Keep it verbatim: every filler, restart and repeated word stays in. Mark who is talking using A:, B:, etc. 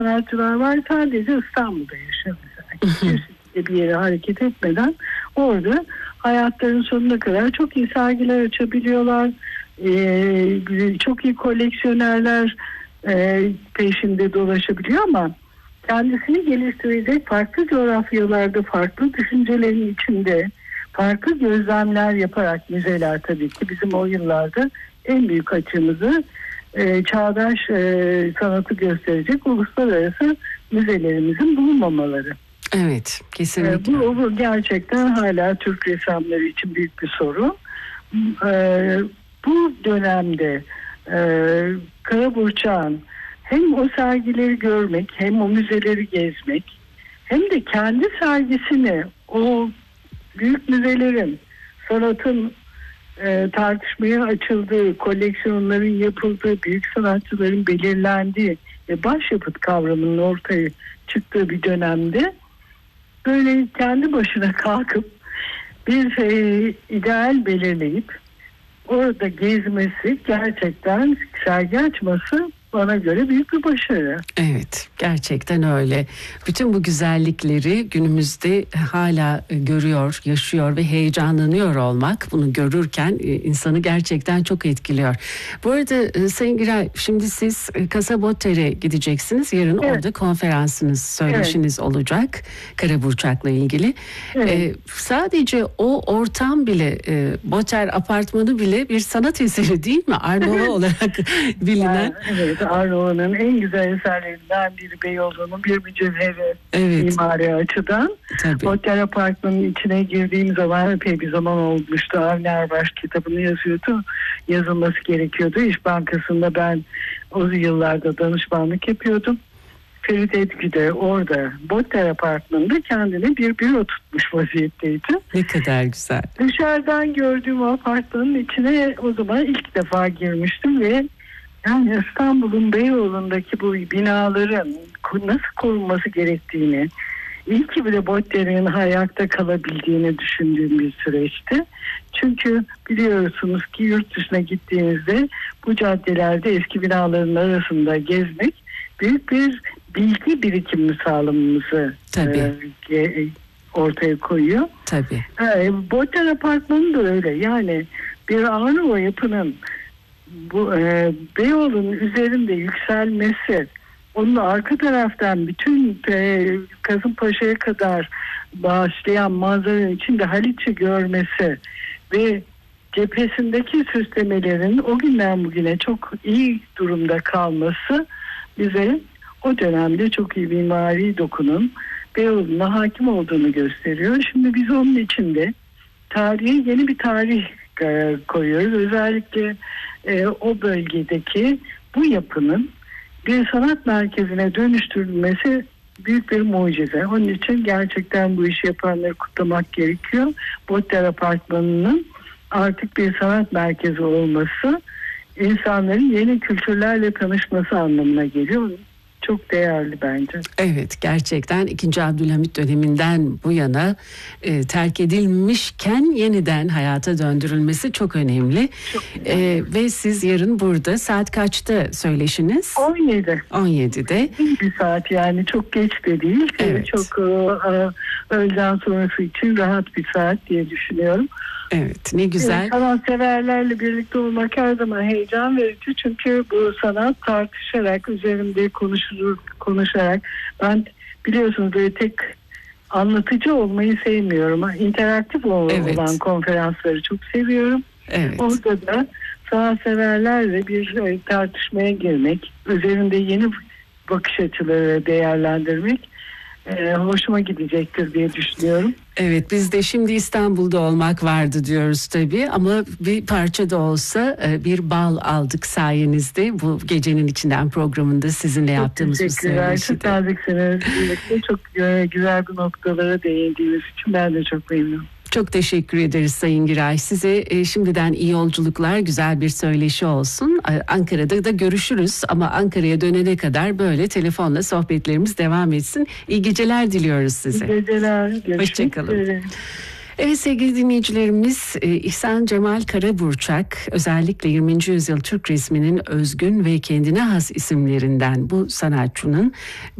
A: sanatçılar var, sadece İstanbul'da yaşıyor mesela. Bir yere hareket etmeden orada hayatlarının sonuna kadar çok iyi sergiler açabiliyorlar. Ee, çok iyi koleksiyonerler e, peşinde dolaşabiliyor ama kendisini geliştirecek farklı coğrafyalarda, farklı düşüncelerin içinde, farklı gözlemler yaparak müzeler tabii ki bizim o yıllarda en büyük açığımızı e, çağdaş e, sanatı gösterecek uluslararası müzelerimizin bulunmamaları.
B: Evet, kesinlikle.
A: E, bu, bu gerçekten hala Türk ressamları için büyük bir sorun. E, bu dönemde e, Karaburçak'ın hem o sergileri görmek, hem o müzeleri gezmek, hem de kendi sergisini o büyük müzelerin, sanatın e, tartışmaya açıldığı, koleksiyonların yapıldığı, büyük sanatçıların belirlendiği ve başyapıt kavramının ortaya çıktığı bir dönemde böyle kendi başına kalkıp bir e, ideal belirleyip orada gezmesi, gerçekten sergi açması bana göre büyük bir başarı.
B: Evet, gerçekten öyle. Bütün bu güzellikleri günümüzde hala görüyor, yaşıyor ve heyecanlanıyor olmak, bunu görürken insanı gerçekten çok etkiliyor. Bu arada Sayın Giray, şimdi siz Kasabotter'e gideceksiniz. Yarın evet. Orada konferansınız, söyleşiniz evet. olacak Karaburçak'la ilgili. Evet. Ee, sadece o ortam bile, e, Botter apartmanı bile bir sanat eseri değil mi? Arnova olarak bilinen.
A: Ya, evet. Arnova'nın en güzel eserlerinden biri, Beyoğlu'nun bir mücevheri evet. mimari açıdan. Botter Apartmanı'nın içine girdiğim zaman epey bir zaman olmuştu. Avni Erbaş kitabını yazıyordu. Yazılması gerekiyordu. İş Bankası'nda ben o yıllarda danışmanlık yapıyordum. Ferit Edgü de orada Botter Apartmanı'nda kendine bir büro tutmuş vaziyetteydi.
B: Ne kadar güzel.
A: Dışarıdan gördüğüm apartmanın içine o zaman ilk defa girmiştim ve yani İstanbul'un Beyoğlu'ndaki bu binaların nasıl korunması gerektiğini, iyi ki bile Botter'in ayakta kalabildiğini düşündüğüm bir süreçti. Çünkü biliyorsunuz ki yurt dışına gittiğinizde bu caddelerde eski binaların arasında gezmek büyük bir bilgi birikimi sağlamamızı e, ortaya koyuyor.
B: Tabii.
A: E, Botter Apartmanı da öyle. Yani bir Arnova yapının bu e, Beyoğlu'nun üzerinde yükselmesi, onun arka taraftan bütün e, Kasımpaşa'ya kadar başlayan manzaranın içinde Haliç'i görmesi ve cephesindeki süslemelerin o günden bugüne çok iyi durumda kalması bize o dönemde çok iyi mimari dokunun Beyoğlu'na hakim olduğunu gösteriyor. Şimdi biz onun içinde tarihe yeni bir tarih e, koyuyoruz. Özellikle e, o bölgedeki bu yapının bir sanat merkezine dönüştürülmesi büyük bir mucize. Onun için gerçekten bu işi yapanları kutlamak gerekiyor. Botter Apartmanı'nın artık bir sanat merkezi olması insanların yeni kültürlerle tanışması anlamına geliyor. Çok değerli bence.
B: Evet, gerçekten ikinci. Abdülhamit döneminden bu yana e, terk edilmişken yeniden hayata döndürülmesi çok önemli. Çok e, ve siz yarın burada saat kaçta söyleşiniz?
A: on yedi.
B: on yedide.
A: İyi bir saat, yani çok geç de değil. Evet. Çok e, öğleden sonrası için rahat bir saat diye düşünüyorum.
B: Evet, ne güzel.
A: Sanatseverlerle birlikte olmak her zaman heyecan verici. Çünkü bu sanat tartışarak, üzerinde konuşulur, konuşarak. Ben biliyorsunuz böyle tek anlatıcı olmayı sevmiyorum. İnteraktif evet. olan konferansları çok seviyorum.
B: Evet.
A: Orada da sanatseverlerle bir tartışmaya girmek, üzerinde yeni bakış açıları değerlendirmek Ee, hoşuma gidecektir diye düşünüyorum.
B: Evet, biz de şimdi İstanbul'da olmak vardı diyoruz tabii, ama bir parça da olsa bir bal aldık sayenizde bu gecenin içinden programında sizinle çok yaptığımız bu söyleşide.
A: Çok naziksiniz. Çok güzel bir noktalara değindiğiniz için ben de çok memnunum.
B: Çok teşekkür ederiz Sayın Giray. Size e, şimdiden iyi yolculuklar, güzel bir söyleşi olsun. Ankara'da da görüşürüz ama Ankara'ya dönene kadar böyle telefonla sohbetlerimiz devam etsin. İyi geceler diliyoruz size.
A: İyi geceler.
B: Hoşçakalın. Evet sevgili dinleyicilerimiz, İhsan Cemal Karaburçak özellikle yirminci yüzyıl Türk resminin özgün ve kendine has isimlerinden bu sanatçının